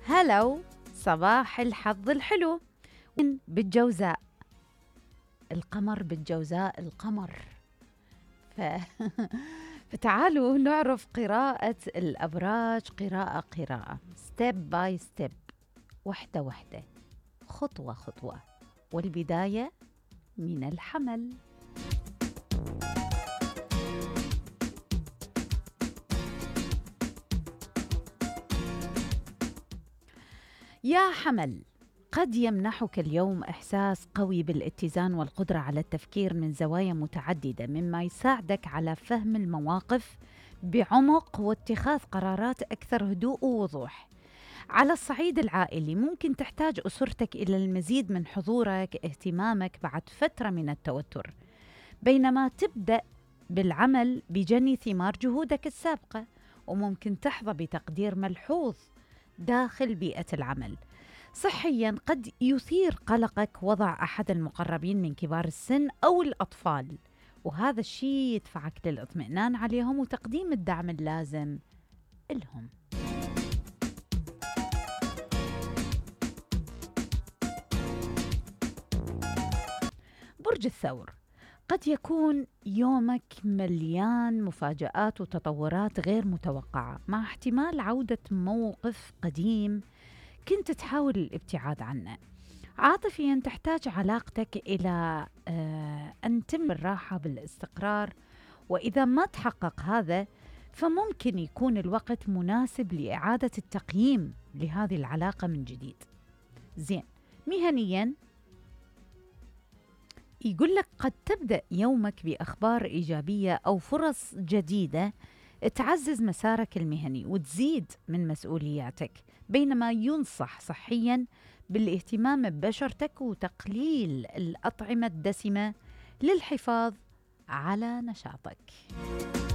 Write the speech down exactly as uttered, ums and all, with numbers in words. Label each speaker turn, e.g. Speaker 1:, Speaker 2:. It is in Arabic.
Speaker 1: هلو، صباح الحظ الحلو. بالجوزاء، القمر بالجوزاء القمر. ف... فتعالوا نعرف قراءة الأبراج قراءة قراءة ستيب باي ستيب، وحدة وحدة، خطوة خطوة. والبداية من الحمل. يا حمل، قد يمنحك اليوم إحساس قوي بالاتزان والقدرة على التفكير من زوايا متعددة، مما يساعدك على فهم المواقف بعمق واتخاذ قرارات أكثر هدوء ووضوح. على الصعيد العائلي، ممكن تحتاج أسرتك إلى المزيد من حضورك، اهتمامك بعد فترة من التوتر، بينما تبدأ بالعمل بجني ثمار جهودك السابقة، وممكن تحظى بتقدير ملحوظ داخل بيئة العمل. صحياً، قد يثير قلقك وضع أحد المقربين من كبار السن أو الأطفال، وهذا الشيء يدفعك للاطمئنان عليهم وتقديم الدعم اللازم لهم. برج الثور، قد يكون يومك مليان مفاجآت وتطورات غير متوقعة، مع احتمال عودة موقف قديم كنت تحاول الابتعاد عنه. عاطفياً، تحتاج علاقتك إلى آه أن تم الراحة بالاستقرار، وإذا ما تحقق هذا فممكن يكون الوقت مناسب لإعادة التقييم لهذه العلاقة من جديد. زين، مهنياً يقول لك قد تبدأ يومك بأخبار إيجابية أو فرص جديدة تعزز مسارك المهني وتزيد من مسؤولياتك، بينما ينصح صحياً بالاهتمام ببشرتك وتقليل الأطعمة الدسمة للحفاظ على نشاطك.